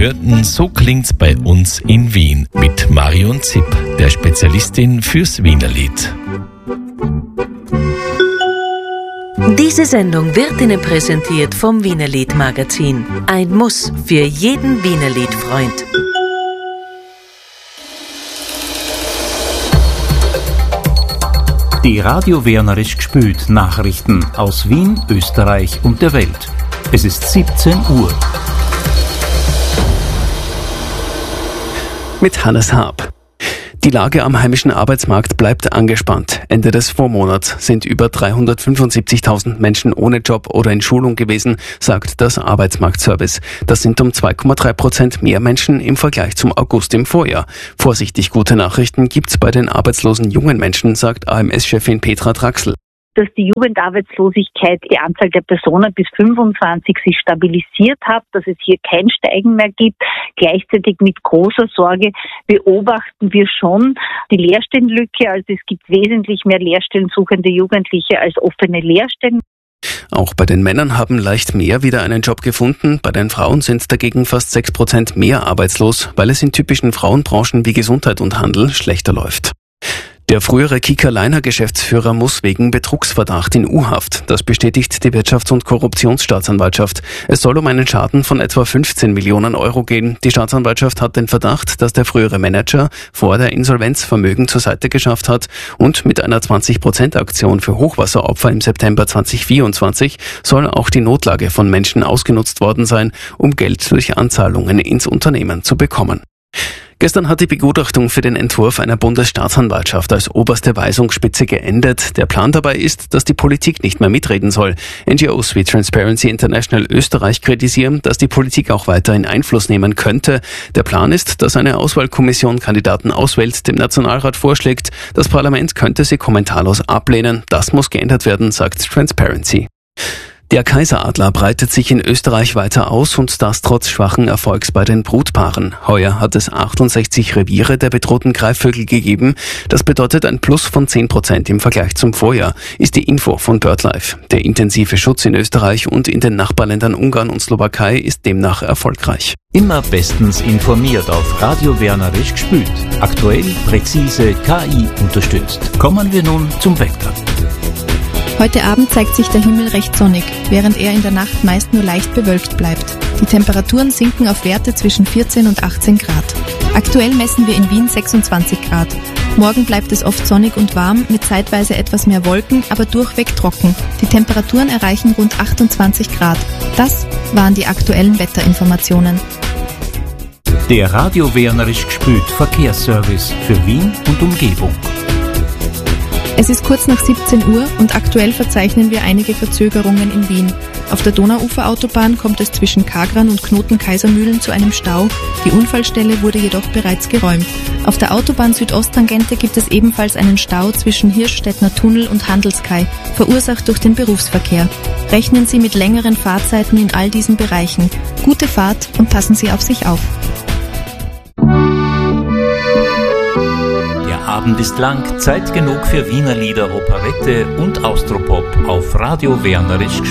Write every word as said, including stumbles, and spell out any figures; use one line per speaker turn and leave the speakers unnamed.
hörten So klingt's bei uns in Wien mit Marion Zipp, der Spezialistin fürs Wienerlied.
Diese Sendung wird Ihnen präsentiert vom Wienerlied Magazin. Ein Muss für jeden Wienerlied-Freund.
Die Radio Wernerisch gspült Nachrichten aus Wien, Österreich und der Welt. Es ist siebzehn Uhr.
Mit Hannes Haab. Die Lage am heimischen Arbeitsmarkt bleibt angespannt. Ende des Vormonats sind über dreihundertfünfundsiebzigtausend Menschen ohne Job oder in Schulung gewesen, sagt das Arbeitsmarktservice. Das sind um zwei Komma drei Prozent mehr Menschen im Vergleich zum August im Vorjahr. Vorsichtig gute Nachrichten gibt's bei den arbeitslosen jungen Menschen, sagt A M S-Chefin Petra Draxl.
Dass die Jugendarbeitslosigkeit, die Anzahl der Personen bis fünfundzwanzig sich stabilisiert hat, dass es hier kein Steigen mehr gibt. Gleichzeitig mit großer Sorge beobachten wir schon die Lehrstellenlücke. Also es gibt wesentlich mehr Lehrstellensuchende Jugendliche als offene Lehrstellen.
Auch bei den Männern haben leicht mehr wieder einen Job gefunden. Bei den Frauen sind dagegen fast sechs Prozent mehr arbeitslos, weil es in typischen Frauenbranchen wie Gesundheit und Handel schlechter läuft. Der frühere Kieker-Leiner-Geschäftsführer muss wegen Betrugsverdacht in U-Haft. Das bestätigt die Wirtschafts- und Korruptionsstaatsanwaltschaft. Es soll um einen Schaden von etwa fünfzehn Millionen Euro gehen. Die Staatsanwaltschaft hat den Verdacht, dass der frühere Manager vor der Insolvenz Vermögen zur Seite geschafft hat und mit einer zwanzig Prozent Aktion für Hochwasseropfer im September zweitausendvierundzwanzig soll auch die Notlage von Menschen ausgenutzt worden sein, um Geld durch Anzahlungen ins Unternehmen zu bekommen. Gestern hat die Begutachtung für den Entwurf einer Bundesstaatsanwaltschaft als oberste Weisungsspitze geendet. Der Plan dabei ist, dass die Politik nicht mehr mitreden soll. N G Os wie Transparency International Österreich kritisieren, dass die Politik auch weiterhin Einfluss nehmen könnte. Der Plan ist, dass eine Auswahlkommission Kandidaten auswählt, dem Nationalrat vorschlägt. Das Parlament könnte sie kommentarlos ablehnen. Das muss geändert werden, sagt Transparency. Der Kaiseradler breitet sich in Österreich weiter aus und das trotz schwachen Erfolgs bei den Brutpaaren. Heuer hat es achtundsechzig Reviere der bedrohten Greifvögel gegeben. Das bedeutet ein Plus von zehn Prozent im Vergleich zum Vorjahr, ist die Info von BirdLife. Der intensive Schutz in Österreich und in den Nachbarländern Ungarn und Slowakei ist demnach erfolgreich.
Immer bestens informiert auf Radio Wernerisch gspült. Aktuell, präzise, K I unterstützt. Kommen wir nun zum Wetter.
Heute Abend zeigt sich der Himmel recht sonnig, während er in der Nacht meist nur leicht bewölkt bleibt. Die Temperaturen sinken auf Werte zwischen vierzehn und achtzehn Grad. Aktuell messen wir in Wien sechsundzwanzig Grad. Morgen bleibt es oft sonnig und warm, mit zeitweise etwas mehr Wolken, aber durchweg trocken. Die Temperaturen erreichen rund achtundzwanzig Grad. Das waren die aktuellen Wetterinformationen.
Der Radio Wernerisch gspült Verkehrsservice für Wien und Umgebung.
Es ist kurz nach siebzehn Uhr und aktuell verzeichnen wir einige Verzögerungen in Wien. Auf der Donauuferautobahn kommt es zwischen Kagran und Knoten-Kaisermühlen zu einem Stau. Die Unfallstelle wurde jedoch bereits geräumt. Auf der Autobahn Südosttangente gibt es ebenfalls einen Stau zwischen Hirschstädtner Tunnel und Handelskai, verursacht durch den Berufsverkehr. Rechnen Sie mit längeren Fahrzeiten in all diesen Bereichen. Gute Fahrt und passen Sie auf sich auf.
Der Abend ist lang, Zeit genug für Wiener Lieder, Operette und Austropop auf Radio Wernerisch gspült.